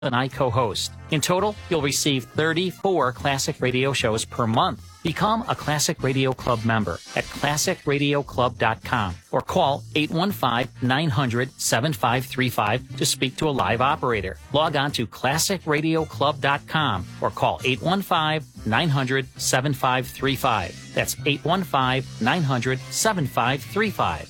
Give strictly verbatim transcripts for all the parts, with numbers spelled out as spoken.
and I co-host. In total, you'll receive thirty-four Classic Radio shows per month. Become a Classic Radio Club member at classic radio club dot com or call eight one five, nine hundred, seven five three five to speak to a live operator. Log on to classic radio club dot com or call eight one five, nine hundred, seven five three five. That's eight one five, nine hundred, seven five three five.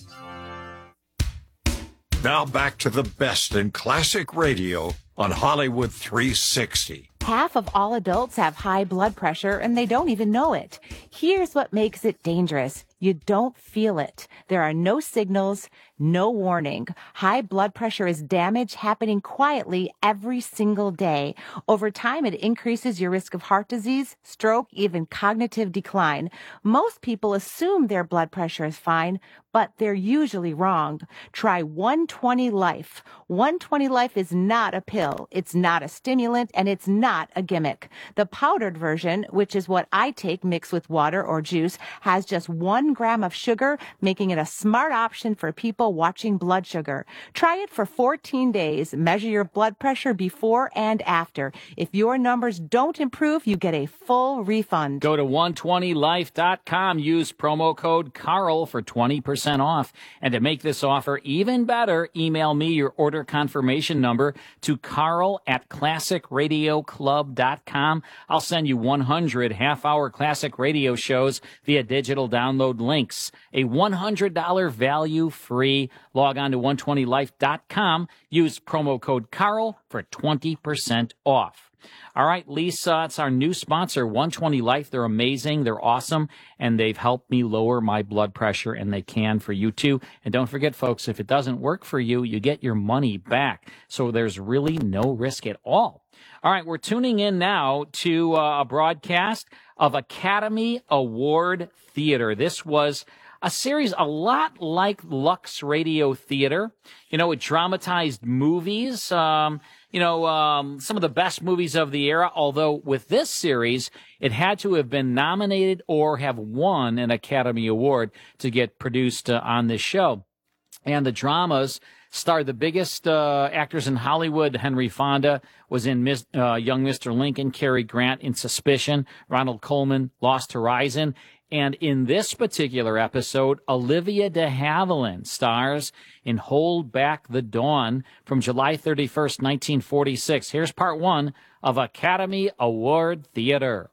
Now back to the best in classic radio on Hollywood three sixty. Half of all adults have high blood pressure and they don't even know it. Here's what makes it dangerous. You don't feel it. There are no signals, no warning. High blood pressure is damage happening quietly every single day. Over time, it increases your risk of heart disease, stroke, even cognitive decline. Most people assume their blood pressure is fine, but they're usually wrong. Try one twenty Life. one twenty Life is not a pill. It's not a stimulant, and it's not a gimmick. The powdered version, which is what I take mixed with water or juice, has just one gram of sugar, making it a smart option for people watching blood sugar. Try it for fourteen days. Measure your blood pressure before and after. If your numbers don't improve, you get a full refund. Go to one twenty life dot com. Use promo code Carl for twenty percent off. And to make this offer even better, email me your order confirmation number to Carl at classic radio club dot com. I'll send you one hundred half-hour classic radio shows via digital download links. A one hundred dollars value free. Log on to one twenty life dot com. Use promo code Carl for twenty percent off. All right, Lisa, it's our new sponsor, one twenty Life. They're amazing. They're awesome. And they've helped me lower my blood pressure, and they can for you too. And don't forget, folks, if it doesn't work for you, you get your money back. So there's really no risk at all. All right, we're tuning in now to uh, a broadcast of Academy Award Theater. This was a series a lot like Lux Radio Theater. You know, it dramatized movies, um, you know, um, some of the best movies of the era, although with this series, it had to have been nominated or have won an Academy Award to get produced uh, on this show. And the dramas starred the biggest uh, actors in Hollywood. Henry Fonda was in Miss, uh, Young Mister Lincoln, Cary Grant in Suspicion, Ronald Colman, Lost Horizon. And in this particular episode, Olivia de Havilland stars in Hold Back the Dawn from July thirty-first, nineteen forty-six. Here's part one of Academy Award Theater.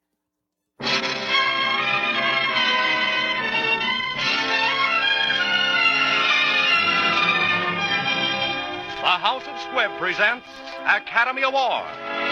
The House of Squibb presents Academy Award.